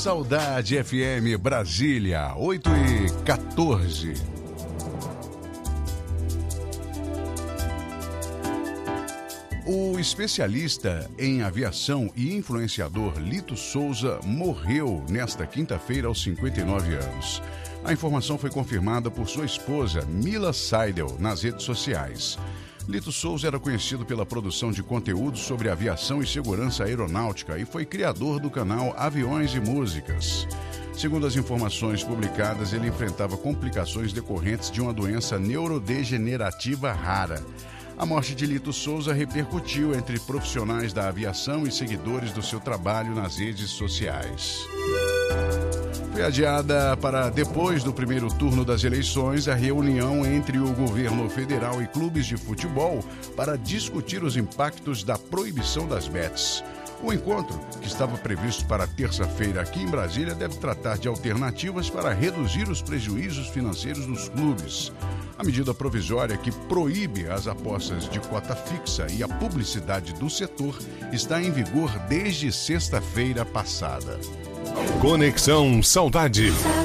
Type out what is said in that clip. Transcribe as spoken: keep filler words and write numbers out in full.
Saudade F M Brasília, oito e quatorze. O especialista em aviação e influenciador Lito Souza morreu nesta quinta-feira aos cinquenta e nove anos. A informação foi confirmada por sua esposa, Mila Seidel, nas redes sociais. Lito Souza era conhecido pela produção de conteúdo sobre aviação e segurança aeronáutica e foi criador do canal Aviões e Músicas. Segundo as informações publicadas, ele enfrentava complicações decorrentes de uma doença neurodegenerativa rara. A morte de Lito Souza repercutiu entre profissionais da aviação e seguidores do seu trabalho nas redes sociais. Foi adiada para depois do primeiro turno das eleições a reunião entre o governo federal e clubes de futebol para discutir os impactos da proibição das bets. O encontro, que estava previsto para terça-feira aqui em Brasília, deve tratar de alternativas para reduzir os prejuízos financeiros dos clubes. A medida provisória que proíbe as apostas de cota fixa e a publicidade do setor está em vigor desde sexta-feira passada. Conexão Saudade.